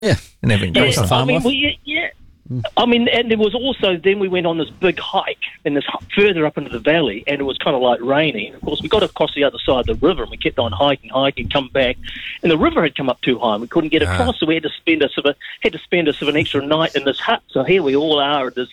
Yeah, and having Yeah, some I farm mean, life. I mean, and there was also, then we went on this big hike and this further up into the valley, and it was kind of like raining. Of course, we got across the other side of the river, and we kept on hiking, come back, and the river had come up too high, and we couldn't get across, so we had to spend an extra night in this hut. So here we all are at this,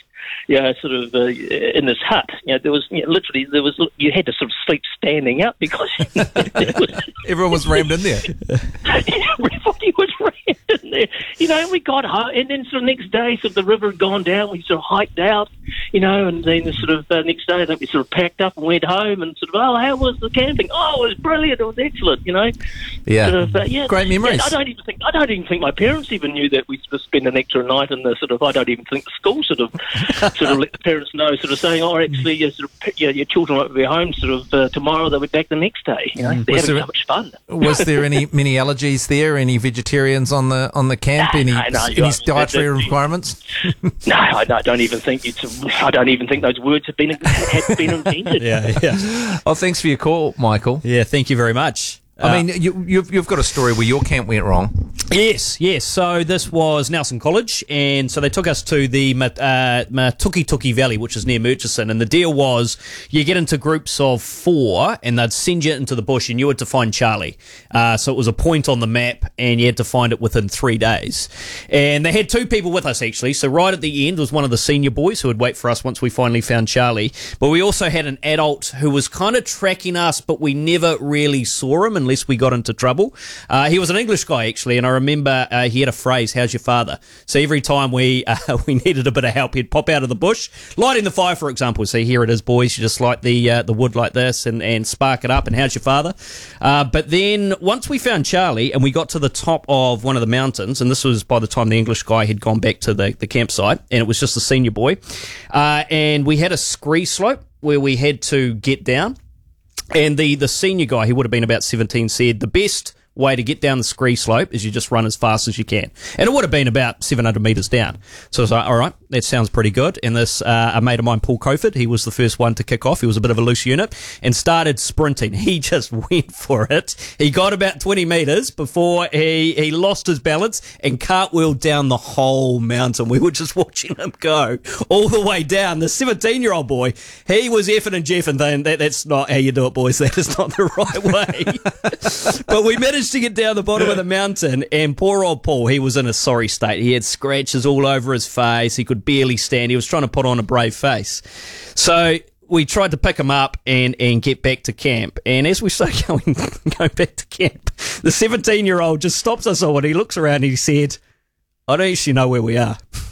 in this hut. There was you had to sort of sleep standing up because Everyone was rammed in there. everybody was rammed in there. And we got home, and then sort of next day, sort of the river had gone down. We sort of hiked out, and then the sort of next day, I think we sort of packed up and went home, and sort of, how was the camping? Oh, it was brilliant. It was excellent. Yeah, sort of, great memories. Yeah, I don't even think my parents even knew that we sort of spent an extra night in the sort of. I don't even think the school sort of let the parents know, sort of saying, actually, your children won't be home sort of tomorrow. They'll be back the next day. They're having so much fun. Was there many allergies there? Any vegetarians on the camp? Any dietary requirements? No, I don't even think I don't even think those words had been invented. Yeah. Oh, thanks for your call, Michael. Yeah, thank you very much. I mean, you've got a story where your camp went wrong. Yes. So this was Nelson College, and so they took us to the Matuki Valley, which is near Murchison, and the deal was you get into groups of 4, and they'd send you into the bush, and you had to find Charlie. So it was a point on the map, and you had to find it within 3 days. And they had 2 people with us, actually. So right at the end was one of the senior boys who would wait for us once we finally found Charlie. But we also had an adult who was kind of tracking us, but we never really saw him unless we got into trouble. He was an English guy, actually, and I remember he had a phrase, "How's your father?" So every time we needed a bit of help, he'd pop out of the bush, lighting the fire, for example. So here it is, boys. You just light the wood like this and spark it up, and how's your father? But then once we found Charlie and we got to the top of one of the mountains, and this was by the time the English guy had gone back to the campsite, and it was just the senior boy, and we had a scree slope where we had to get down. And the senior guy, he would have been about 17, said the best way to get down the scree slope is you just run as fast as you can. And it would have been about 700 metres down. So I was like, all right, that sounds pretty good. And this, a mate of mine, Paul Coford, he was the first one to kick off. He was a bit of a loose unit and started sprinting. He just went for it. He got about 20 metres before he lost his balance and cartwheeled down the whole mountain. We were just watching him go all the way down. The 17-year-old boy, he was effing and jeffing, saying, that's not how you do it, boys. That is not the right way. But we managed to get down the bottom of the mountain, and poor old Paul, he was in a sorry state. He had scratches all over his face. He could barely stand. He was trying to put on a brave face. So we tried to pick him up and get back to camp. And as we started going back to camp, the 17-year-old just stops us all, and he looks around and he said, I don't actually know where we are.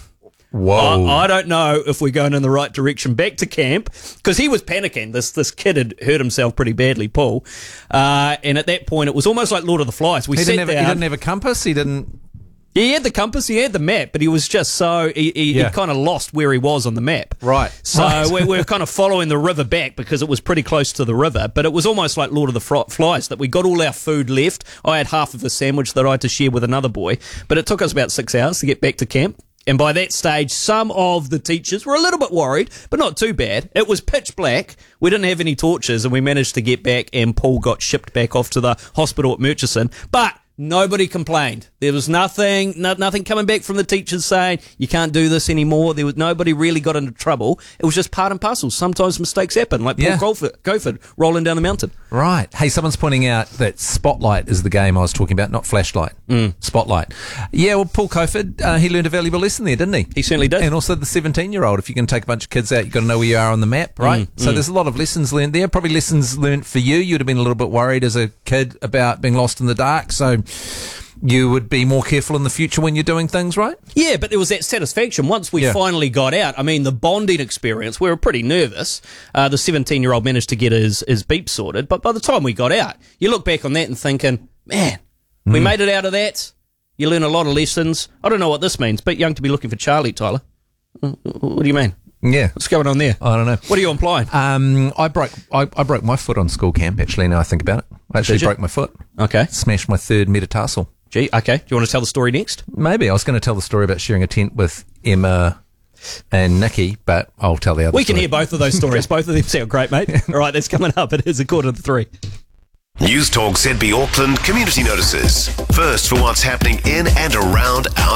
Whoa. I don't know if we're going in the right direction back to camp, because he was panicking. This kid had hurt himself pretty badly, Paul. And at that point, it was almost like Lord of the Flies. He didn't have a compass? He had the compass, he had the map, but he was just so... He kind of lost where he was on the map. Right. So we were kind of following the river back because it was pretty close to the river, but it was almost like Lord of the Flies, that we got all our food left. I had half of a sandwich that I had to share with another boy, but it took us about 6 hours to get back to camp. And by that stage, some of the teachers were a little bit worried, but not too bad. It was pitch black. We didn't have any torches, and we managed to get back, and Paul got shipped back off to the hospital at Murchison. But nobody complained. There was nothing coming back from the teachers saying, you can't do this anymore. Nobody really got into trouble. It was just part and parcel. Sometimes mistakes happen, like Paul Coford rolling down the mountain. Right. Hey, someone's pointing out that Spotlight is the game I was talking about, not Flashlight. Spotlight. Yeah, well, Paul Coford, he learned a valuable lesson there, didn't he? He certainly did. And also the 17-year-old, if you can take a bunch of kids out, you've got to know where you are on the map, right? So there's a lot of lessons learned there. Probably lessons learned for you. You'd have been a little bit worried as a kid about being lost in the dark, so you would be more careful in the future when you're doing things, right? Yeah, but there was that satisfaction once we finally got out. I mean, the bonding experience, we were pretty nervous. The 17-year-old managed to get his beep sorted, but by the time we got out, you look back on that and thinking, man, we made it out of that. You learn a lot of lessons. I don't know what this means. Bit young to be looking for Charlie, Tyler. What do you mean? Yeah. What's going on there? I don't know. What are you implying? I broke my foot on school camp, actually, now I think about it. I actually broke my foot. Okay. Smashed my third metatarsal. Gee, okay. Do you want to tell the story next? Maybe. I was going to tell the story about sharing a tent with Emma and Nikki, but I'll tell the other story. We can hear both of those stories. Both of them sound great, mate. All right, that's coming up. It is a 2:45. News Talk ZB Auckland Community Notices. First for what's happening in and around our